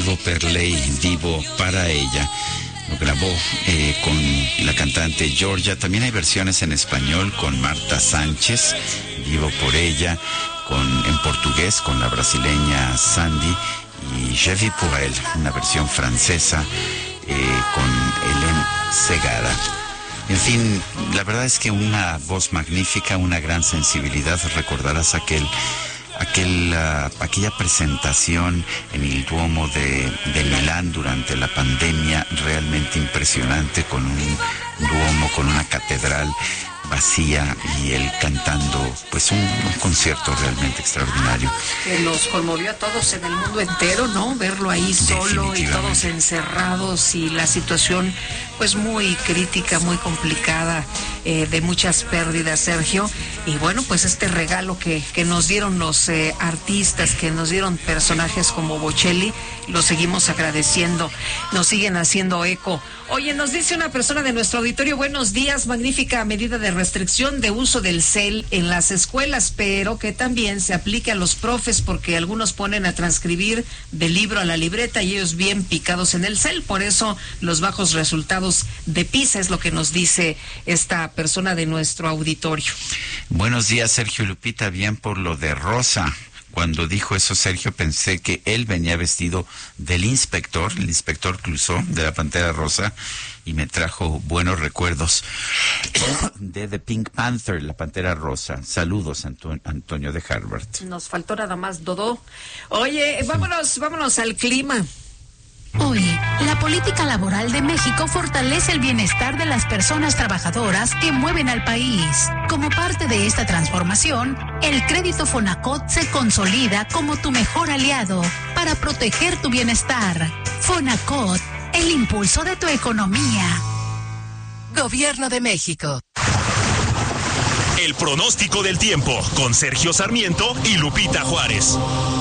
Perley, Divo para ella. Lo grabó con la cantante Georgia. También hay versiones en español con Marta Sánchez, Divo por ella, en portugués con la brasileña Sandy, y Je vis pour elle, una versión francesa con Hélène Ségara. En fin, la verdad es que una voz magnífica, una gran sensibilidad. Recordarás aquella presentación en el Duomo de Milán durante la pandemia, realmente impresionante, con un Duomo, con una catedral vacía y él cantando, pues un concierto realmente extraordinario. Que nos conmovió a todos en el mundo entero, ¿no? Verlo ahí solo y todos encerrados, y la situación pues muy crítica, muy complicada, de muchas pérdidas, Sergio. Y bueno, pues este regalo que nos dieron los artistas, que nos dieron personajes como Bocelli, lo seguimos agradeciendo, nos siguen haciendo eco. Oye, nos dice una persona de nuestro auditorio: buenos días, magnífica medida de restricción de uso del cel en las escuelas, pero que también se aplique a los profes, porque algunos ponen a transcribir del libro a la libreta y ellos bien picados en el cel, por eso los bajos resultados de PISA, es lo que nos dice esta persona de nuestro auditorio. Buenos días, Sergio, Lupita, bien por lo de Rosa. Cuando dijo eso, Sergio, pensé que él venía vestido del inspector, el inspector Clouseau, de la Pantera Rosa, y me trajo buenos recuerdos de The Pink Panther, la Pantera Rosa. Saludos, Antonio de Harvard. Nos faltó nada más Dodó. Oye, vámonos al clima. Hoy, la política laboral de México fortalece el bienestar de las personas trabajadoras que mueven al país. Como parte de esta transformación, el crédito Fonacot se consolida como tu mejor aliado para proteger tu bienestar. Fonacot, el impulso de tu economía. Gobierno de México. El pronóstico del tiempo con Sergio Sarmiento y Lupita Juárez.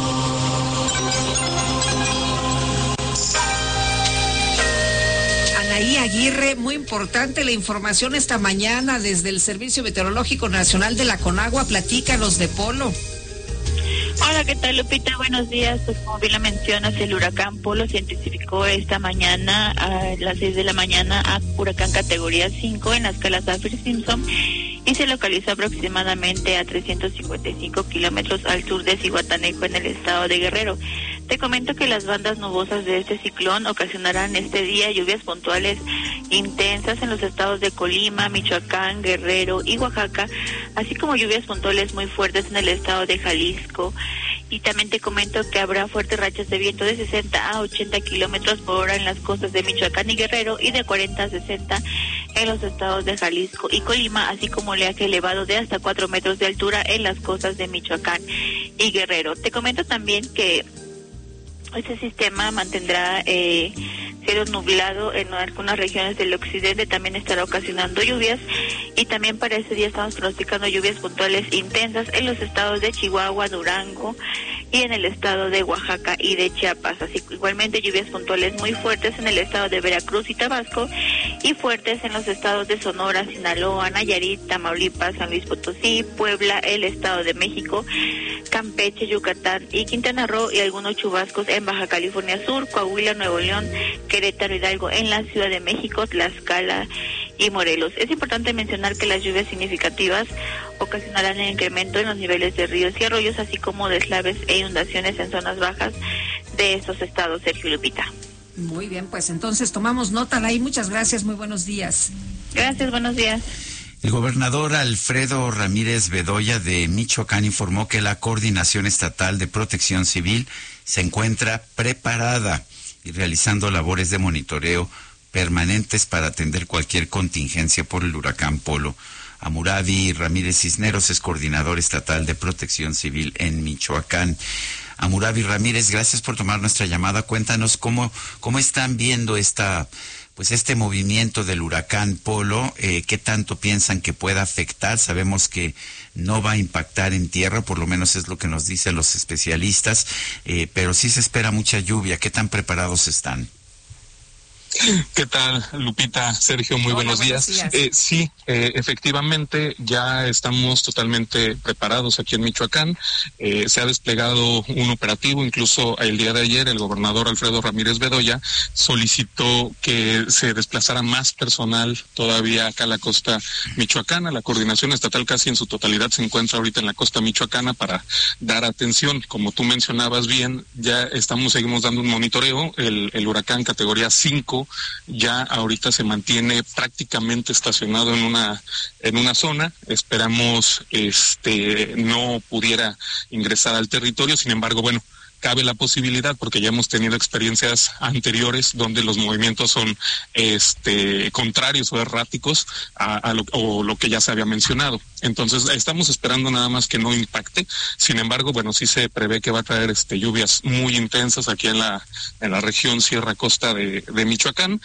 Anaí Aguirre, muy importante la información esta mañana desde el Servicio Meteorológico Nacional de la Conagua. Platícanos de Polo. Hola, ¿qué tal, Lupita? Buenos días. Pues como bien lo mencionas, el huracán Polo se intensificó esta mañana a las 6 de la mañana a huracán categoría 5 en la escala Saffir-Simpson y se localizó aproximadamente a 355 kilómetros al sur de Zihuatanejo, en el estado de Guerrero. Te comento que las bandas nubosas de este ciclón ocasionarán este día lluvias puntuales intensas en los estados de Colima, Michoacán, Guerrero y Oaxaca, así como lluvias puntuales muy fuertes en el estado de Jalisco. Y también te comento que habrá fuertes rachas de viento de 60 a 80 kilómetros por hora en las costas de Michoacán y Guerrero, y de 40 a 60 en los estados de Jalisco y Colima, así como oleaje elevado de hasta 4 metros de altura en las costas de Michoacán y Guerrero. Te comento también que este sistema mantendrá cielo nublado en algunas regiones del occidente, también estará ocasionando lluvias, y también para este día estamos pronosticando lluvias puntuales intensas en los estados de Chihuahua, Durango y en el estado de Oaxaca y de Chiapas, así igualmente lluvias puntuales muy fuertes en el estado de Veracruz y Tabasco, y fuertes en los estados de Sonora, Sinaloa, Nayarit, Tamaulipas, San Luis Potosí, Puebla, el estado de México, Campeche, Yucatán y Quintana Roo, y algunos chubascos en Baja California Sur, Coahuila, Nuevo León, Querétaro, Hidalgo, en la Ciudad de México, Tlaxcala y Morelos. Es importante mencionar que las lluvias significativas ocasionarán el incremento en los niveles de ríos y arroyos, así como deslaves e inundaciones en zonas bajas de estos estados, Sergio, Lupita. Muy bien, pues entonces tomamos nota, Anaí. Muchas gracias, muy buenos días. Gracias, buenos días. El gobernador Alfredo Ramírez Bedoya de Michoacán informó que la Coordinación Estatal de Protección Civil se encuentra preparada y realizando labores de monitoreo permanentes para atender cualquier contingencia por el huracán Polo. Hammurabi Ramírez Cisneros es coordinador estatal de Protección Civil en Michoacán. Hammurabi Ramírez, gracias por tomar nuestra llamada. Cuéntanos cómo están viendo este movimiento del huracán Polo, qué tanto piensan que pueda afectar. Sabemos que no va a impactar en tierra, por lo menos es lo que nos dicen los especialistas, pero sí se espera mucha lluvia. ¿Qué tan preparados están? ¿Qué tal, Lupita? Sergio, muy buenos días. Sí, efectivamente, ya estamos totalmente preparados aquí en Michoacán. Se ha desplegado un operativo, incluso el día de ayer el gobernador Alfredo Ramírez Bedoya solicitó que se desplazara más personal todavía acá a la costa michoacana. La coordinación estatal casi en su totalidad se encuentra ahorita en la costa michoacana para dar atención. Como tú mencionabas bien, ya seguimos dando un monitoreo. El huracán categoría 5 ya ahorita se mantiene prácticamente estacionado en una zona. Esperamos no pudiera ingresar al territorio. Sin embargo, bueno, cabe la posibilidad, porque ya hemos tenido experiencias anteriores donde los movimientos son contrarios o erráticos a lo que ya se había mencionado. Entonces estamos esperando nada más que no impacte. Sin embargo, bueno, sí se prevé que va a traer lluvias muy intensas aquí en la región Sierra Costa de Michoacán.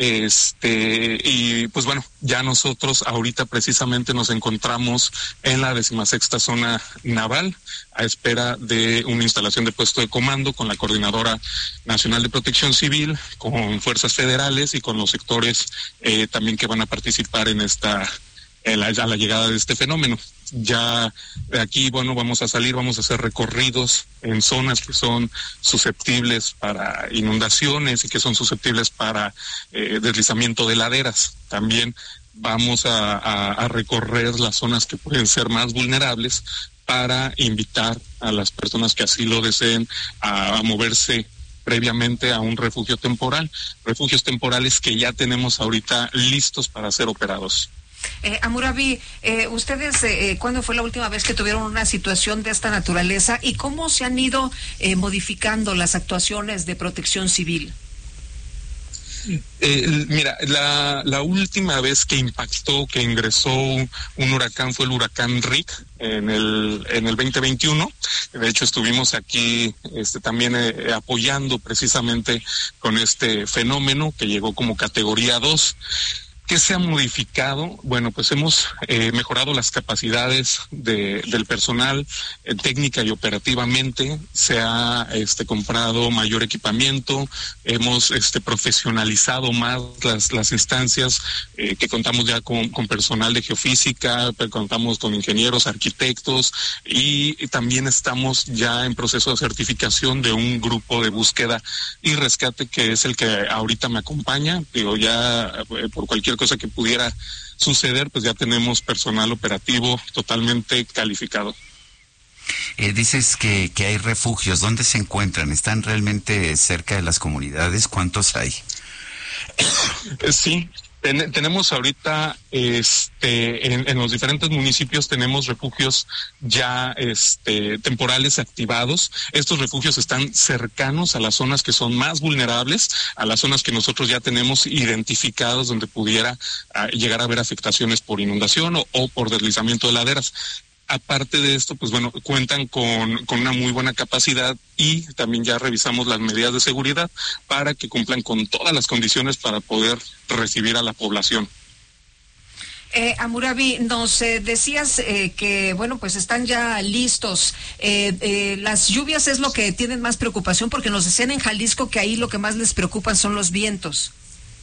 Y pues bueno, ya nosotros ahorita precisamente nos encontramos en la 16ª zona naval a espera de una instalación de puesto de comando con la Coordinadora Nacional de Protección Civil, con fuerzas federales y con los sectores también que van a participar en a la llegada de este fenómeno. Ya de aquí, bueno, vamos a hacer recorridos en zonas que son susceptibles para inundaciones y que son susceptibles para deslizamiento de laderas. También vamos a recorrer las zonas que pueden ser más vulnerables para invitar a las personas que así lo deseen a moverse previamente a un refugio temporal. Refugios temporales que ya tenemos ahorita listos para ser operados. Hammurabi, ustedes, ¿cuándo fue la última vez que tuvieron una situación de esta naturaleza y cómo se han ido modificando las actuaciones de protección civil? Mira, la última vez que ingresó un huracán fue el huracán Rick en el 2021. De hecho, estuvimos aquí también apoyando precisamente con este fenómeno que llegó como categoría 2. ¿Qué se ha modificado? Bueno, pues hemos mejorado las capacidades del personal técnica y operativamente. Se ha comprado mayor equipamiento, hemos profesionalizado más las instancias, que contamos ya con personal de geofísica, contamos con ingenieros, arquitectos, y también estamos ya en proceso de certificación de un grupo de búsqueda y rescate que es el que ahorita me acompaña. Digo, ya por cualquier cosa que pudiera suceder, pues ya tenemos personal operativo totalmente calificado. Dices que hay refugios. ¿Dónde se encuentran? ¿Están realmente cerca de las comunidades? ¿Cuántos hay? Sí. Tenemos ahorita, en los diferentes municipios tenemos refugios ya, temporales activados. Estos refugios están cercanos a las zonas que son más vulnerables, a las zonas que nosotros ya tenemos identificadas donde pudiera llegar a haber afectaciones por inundación o por deslizamiento de laderas. Aparte de esto, pues bueno, cuentan con una muy buena capacidad y también ya revisamos las medidas de seguridad para que cumplan con todas las condiciones para poder recibir a la población. Hammurabi, nos decías que, bueno, pues están ya listos. Las lluvias es lo que tienen más preocupación, porque nos decían en Jalisco que ahí lo que más les preocupan son los vientos.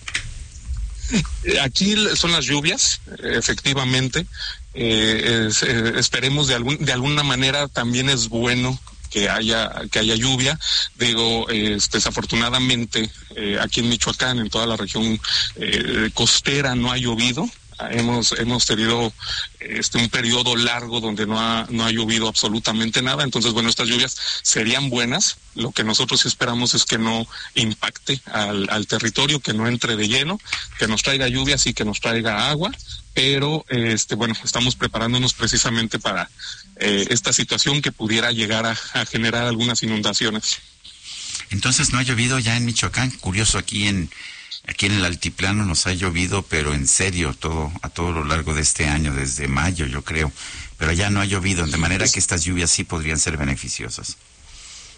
Aquí son las lluvias, efectivamente. Esperemos de alguna manera, también es bueno que haya lluvia. Digo, desafortunadamente aquí en Michoacán, en toda la región costera, no ha llovido. Hemos tenido un periodo largo donde no ha llovido absolutamente nada. Entonces, bueno, estas lluvias serían buenas. Lo que nosotros esperamos es que no impacte al territorio, que no entre de lleno, que nos traiga lluvias y que nos traiga agua. Pero, bueno, estamos preparándonos precisamente para esta situación que pudiera llegar a generar algunas inundaciones. Entonces, ¿no ha llovido ya en Michoacán? Curioso, aquí en el altiplano nos ha llovido, pero en serio, a todo lo largo de este año, desde mayo, yo creo. Pero allá no ha llovido, de manera que estas lluvias sí podrían ser beneficiosas.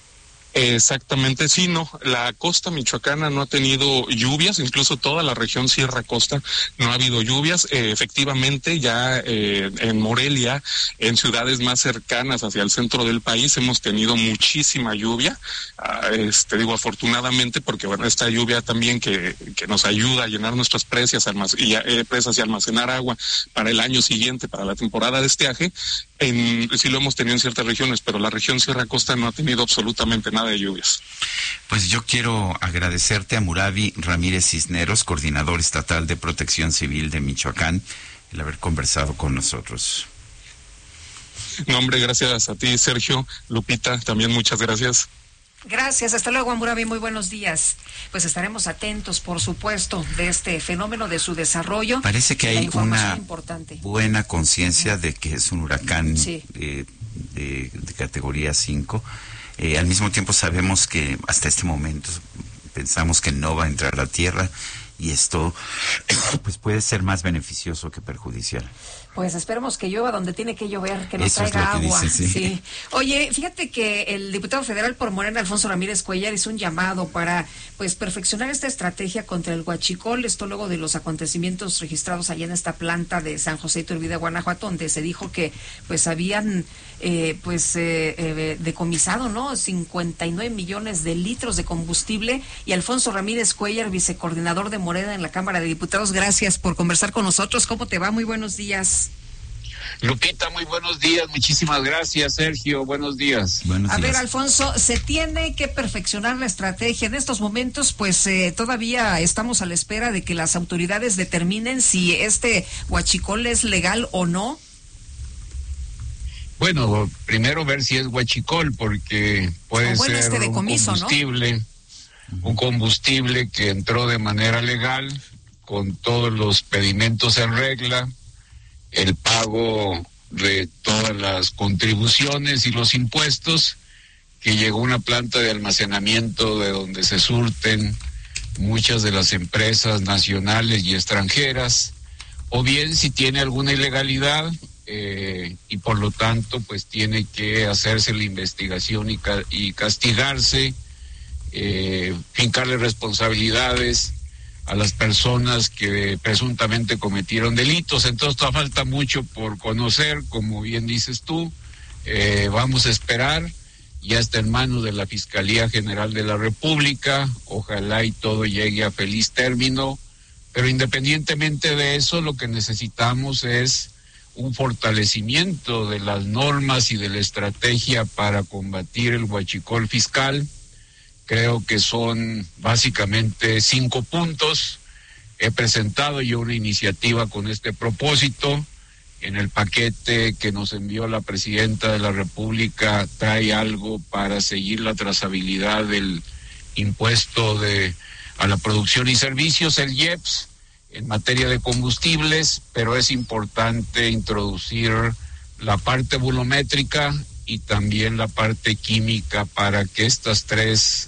Exactamente, sí, no, la costa michoacana no ha tenido lluvias, incluso toda la región Sierra Costa no ha habido lluvias. Efectivamente, ya en Morelia, en ciudades más cercanas hacia el centro del país, hemos tenido muchísima lluvia. Digo afortunadamente, porque bueno, esta lluvia también que nos ayuda a llenar nuestras presas y almacenar agua para el año siguiente, para la temporada de estiaje, sí lo hemos tenido en ciertas regiones, pero la región Sierra Costa no ha tenido absolutamente nada de lluvias. Pues yo quiero agradecerte a Murabi Ramírez Cisneros, coordinador estatal de Protección Civil de Michoacán, el haber conversado con nosotros. No, hombre, gracias a ti, Sergio. Lupita, también muchas gracias. Gracias, hasta luego, Murabi, muy buenos días. Pues estaremos atentos, por supuesto, de este fenómeno, de su desarrollo. Parece que hay una importante. Buena conciencia de que es un huracán sí. de categoría 5. Al mismo tiempo sabemos que hasta este momento pensamos que no va a entrar a tierra y esto pues puede ser más beneficioso que perjudicial. Pues esperemos que llueva donde tiene que llover, que nos Eso traiga es lo que agua. dicen, sí. Sí. Oye, fíjate que el diputado federal por Morena, Alfonso Ramírez Cuellar, hizo un llamado para pues perfeccionar esta estrategia contra el huachicol, esto luego de los acontecimientos registrados allá en esta planta de San José Iturbide, Guanajuato, donde se dijo que pues habían decomisado, ¿no? 59 millones de litros de combustible. Y Alfonso Ramírez Cuellar, vicecoordinador de Morena en la Cámara de Diputados, gracias por conversar con nosotros. ¿Cómo te va? Muy buenos días. Lupita, muy buenos días, muchísimas gracias, Sergio, buenos días. A ver, Alfonso, se tiene que perfeccionar la estrategia. En estos momentos, pues todavía estamos a la espera de que las autoridades determinen si este huachicol es legal o no. Bueno, primero ver si es huachicol, porque puede ser combustible, ¿no? Un combustible que entró de manera legal, con todos los pedimentos en regla, el pago de todas las contribuciones y los impuestos, que llegó a una planta de almacenamiento de donde se surten muchas de las empresas nacionales y extranjeras, o bien si tiene alguna ilegalidad y por lo tanto pues tiene que hacerse la investigación y castigarse, fincarle responsabilidades a las personas que presuntamente cometieron delitos. Entonces todavía falta mucho por conocer, como bien dices tú. Vamos a esperar, ya está en manos de la Fiscalía General de la República, ojalá y todo llegue a feliz término, pero independientemente de eso, lo que necesitamos es un fortalecimiento de las normas y de la estrategia para combatir el huachicol fiscal. Creo que son básicamente 5 puntos. He presentado yo una iniciativa con este propósito. En el paquete que nos envió la Presidenta de la República trae algo para seguir la trazabilidad del impuesto a la producción y servicios, el IEPS, en materia de combustibles, pero es importante introducir la parte volumétrica y también la parte química para que estos tres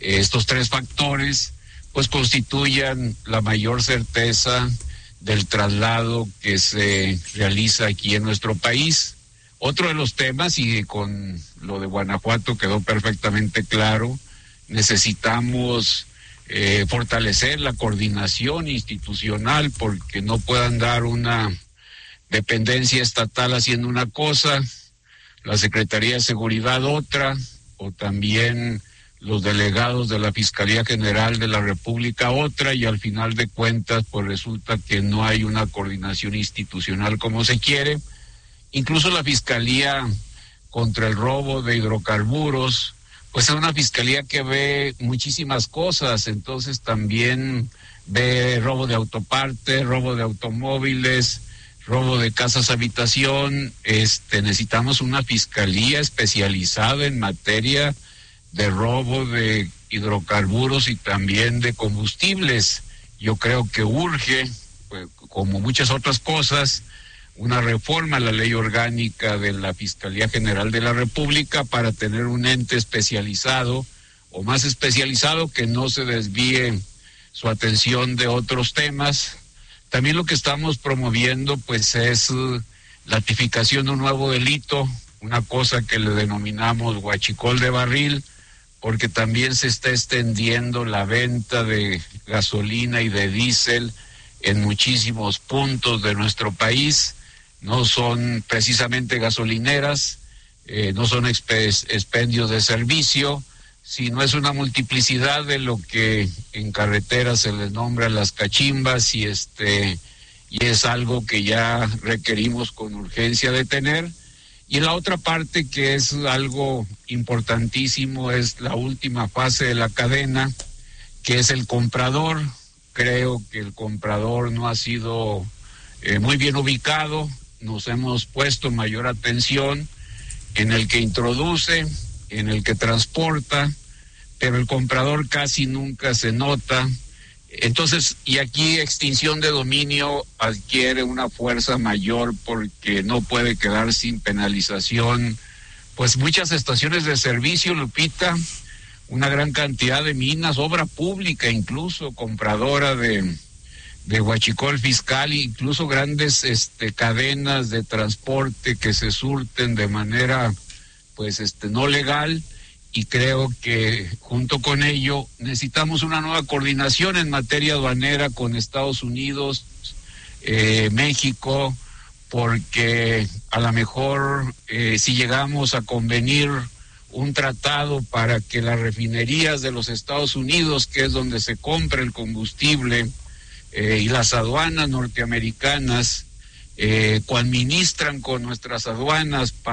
factores pues constituyan la mayor certeza del traslado que se realiza aquí en nuestro país. Otro de los temas, y con lo de Guanajuato quedó perfectamente claro, necesitamos fortalecer la coordinación institucional, porque no puede andar una dependencia estatal haciendo una cosa, la Secretaría de Seguridad otra, o también los delegados de la Fiscalía General de la República otra, y al final de cuentas pues resulta que no hay una coordinación institucional como se quiere. Incluso la Fiscalía contra el robo de hidrocarburos pues es una fiscalía que ve muchísimas cosas, entonces también ve robo de autopartes, robo de automóviles, robo de casas habitación. Necesitamos una fiscalía especializada en materia de robo de hidrocarburos y también de combustibles. Yo creo que urge, pues, como muchas otras cosas, una reforma a la ley orgánica de la Fiscalía General de la República para tener un ente especializado o más especializado que no se desvíe su atención de otros temas. También lo que estamos promoviendo pues es la tipificación de un nuevo delito, una cosa que le denominamos huachicol de barril, porque también se está extendiendo la venta de gasolina y de diésel en muchísimos puntos de nuestro país. No son precisamente gasolineras, no son expendios de servicio, sino es una multiplicidad de lo que en carretera se les nombra las cachimbas, y es algo que ya requerimos con urgencia detener. Y la otra parte, que es algo importantísimo, es la última fase de la cadena, que es el comprador. Creo que el comprador no ha sido muy bien ubicado. Nos hemos puesto mayor atención en el que introduce, en el que transporta, pero el comprador casi nunca se nota. Entonces, y aquí extinción de dominio adquiere una fuerza mayor, porque no puede quedar sin penalización pues muchas estaciones de servicio, Lupita, una gran cantidad de minas, obra pública incluso, compradora de huachicol fiscal, incluso grandes cadenas de transporte que se surten de manera pues no legal. Y creo que junto con ello necesitamos una nueva coordinación en materia aduanera con Estados Unidos, México, porque a lo mejor si llegamos a convenir un tratado para que las refinerías de los Estados Unidos, que es donde se compra el combustible, y las aduanas norteamericanas coadministran con nuestras aduanas